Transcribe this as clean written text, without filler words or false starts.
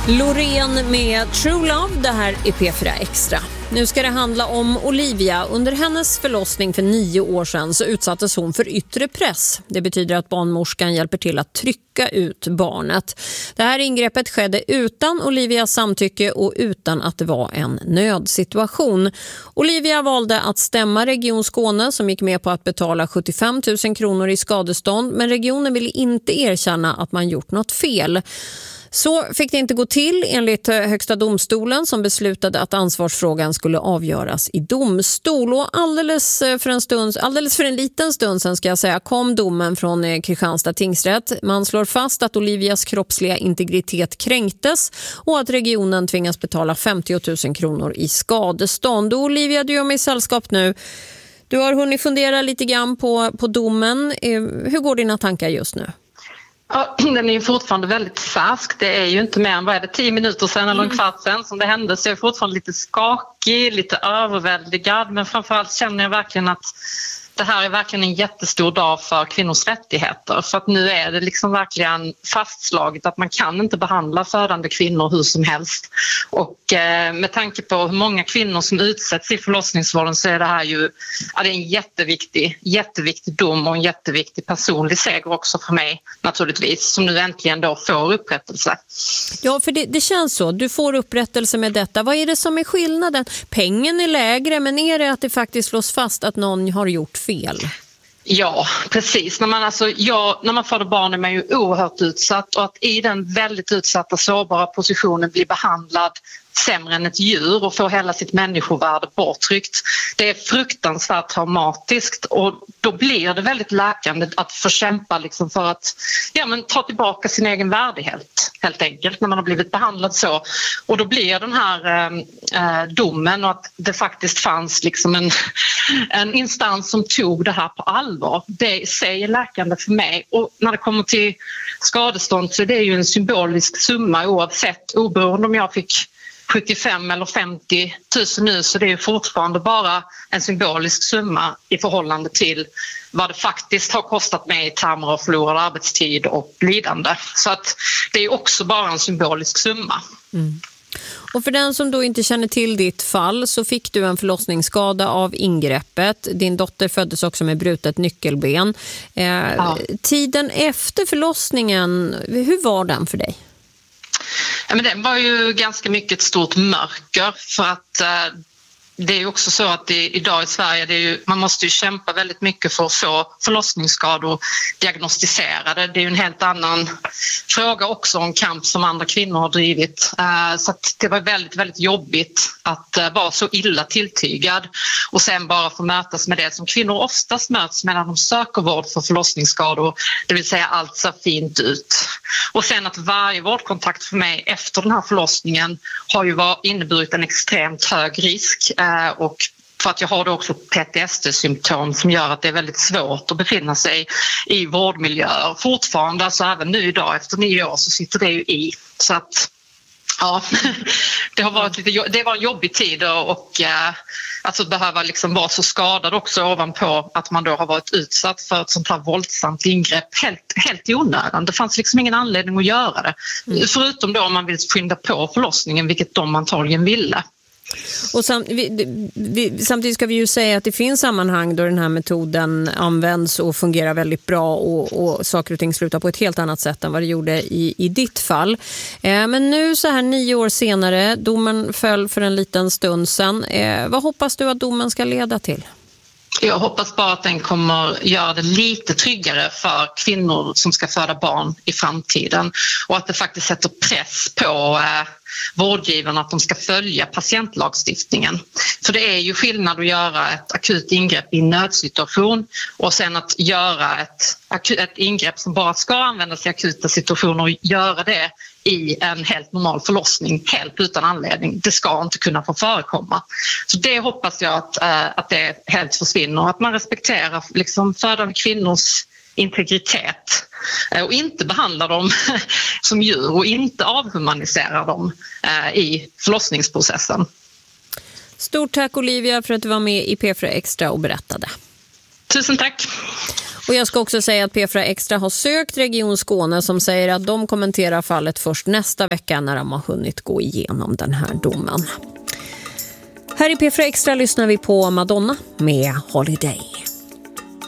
Loreen med True Love, det här är P4 Extra. Nu ska det handla om Olivia. Under hennes förlossning för 9 år sedan så utsattes hon för yttre press. Det betyder att barnmorskan hjälper till att trycka ut barnet. Det här ingreppet skedde utan Olivias samtycke och utan att det var en nödsituation. Olivia valde att stämma Region Skåne som gick med på att betala 75 000 kronor i skadestånd, men regionen ville inte erkänna att man gjort något fel. Så fick det inte gå till enligt Högsta domstolen som beslutade att ansvarsfrågan skulle avgöras i domstol. Och alldeles för en liten stund sedan ska jag säga kom domen från Kristianstad tingsrätt. Man slår fast att Olivias kroppsliga integritet kränktes och att regionen tvingas betala 50 000 kronor i skadestånd. Och Olivia, du är med i sällskap nu. Du har hunnit fundera lite grann på domen. Hur går dina tankar just nu? Ja, den är ju fortfarande väldigt färsk. Det är ju inte mer än 10 minuter sedan eller en kvart sedan som det hände. Så jag är fortfarande lite skakig, lite överväldigad. Men framförallt känner jag verkligen att det här är verkligen en jättestor dag för kvinnors rättigheter. För att nu är det liksom verkligen fastslaget att man kan inte behandla födande kvinnor hur som helst. Och med tanke på hur många kvinnor som utsätts i förlossningsvården så är det här ju det är en jätteviktig dom och en jätteviktig personlig seger också för mig naturligtvis. Som nu äntligen då får upprättelse. Ja, för det känns så. Du får upprättelse med detta. Vad är det som är skillnaden? Pengen är lägre, men är det att det faktiskt slås fast att någon har gjort fel? Ja, precis. När man föder barn är man ju oerhört utsatt och att i den väldigt utsatta sårbara positionen bli behandlad sämre än ett djur och få hela sitt människovärde borttryckt. Det är fruktansvärt traumatiskt och då blir det väldigt läkande att få kämpa liksom för att ta tillbaka sin egen värdighet helt enkelt när man har blivit behandlad så. Och då blir den här domen och att det faktiskt fanns liksom en instans som tog det här på allvar. Det säger läkande för mig. Och när det kommer till skadestånd så är det ju en symbolisk summa oberoende om jag fick 75 eller 50 000 nu så det är fortfarande bara en symbolisk summa i förhållande till vad det faktiskt har kostat mig i termer av förlorad arbetstid och lidande. Så att det är också bara en symbolisk summa. Mm. Och för den som då inte känner till ditt fall så fick du en förlossningsskada av ingreppet. Din dotter föddes också med brutet nyckelben. Tiden efter förlossningen, hur var den för dig? Ja, men det var ju ganska mycket ett stort mörker för att det är ju också så att idag i Sverige man måste ju kämpa väldigt mycket för att få förlossningsskador diagnostiserade. Det är ju en helt annan fråga också om kamp som andra kvinnor har drivit. Så att det var väldigt, väldigt jobbigt att vara så illa tilltygad och sen bara få mötas med det som kvinnor oftast möts med när de söker vård för förlossningsskador. Det vill säga allt ser fint ut. Och sen att varje vårdkontakt för mig efter den här förlossningen har ju inneburit en extremt hög risk. Och för att jag har då också PTSD-symptom som gör att det är väldigt svårt att befinna sig i vårdmiljöer. Fortfarande, alltså även nu idag efter 9 år så sitter det ju i. Så att ja, det var en jobbig tid och alltså behöva liksom vara så skadad också ovanpå att man då har varit utsatt för ett sånt här våldsamt ingrepp helt i onödan. Det fanns liksom ingen anledning att göra det. Förutom då om man vill skynda på förlossningen, vilket de antagligen ville. Och samtidigt ska vi ju säga att det finns sammanhang då den här metoden används och fungerar väldigt bra och saker och ting slutar på ett helt annat sätt än vad det gjorde i ditt fall. Men nu så här 9 år senare, domen föll för en liten stund sedan. Vad hoppas du att domen ska leda till? Jag hoppas bara att den kommer göra det lite tryggare för kvinnor som ska föda barn i framtiden och att det faktiskt sätter press på vårdgivarna att de ska följa patientlagstiftningen. För det är ju skillnad att göra ett akut ingrepp i en nödsituation och sen att göra ett ingrepp som bara ska användas i akuta situationer och göra det i en helt normal förlossning helt utan anledning. Det ska inte kunna få förekomma. Så det hoppas jag att det helt försvinner och att man respekterar liksom födande kvinnors integritet och inte behandlar dem som djur och inte avhumaniserar dem i förlossningsprocessen. Stort tack Olivia för att du var med i P4 Extra och berättade. Tusen tack. Och jag ska också säga att P4 Extra har sökt Region Skåne som säger att de kommenterar fallet först nästa vecka när de har hunnit gå igenom den här domen. Här i P4 Extra lyssnar vi på Madonna med Holiday.